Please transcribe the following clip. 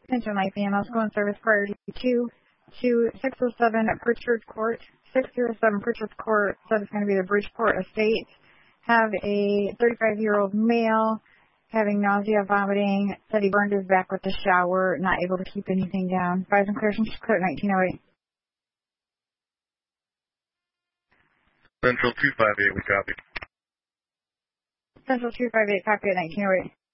Attention Life EML School and Service Priority 2 to 607 Pritchard Court. 607 Pritchard Court said it's going to be the Bridgeport Estates. Have a 35-year-old male having nausea, vomiting, said he burned his back with the shower, not able to keep anything down. Fires and clears from clear 1908. Central 258, we copy. Central 258, copy at 1908.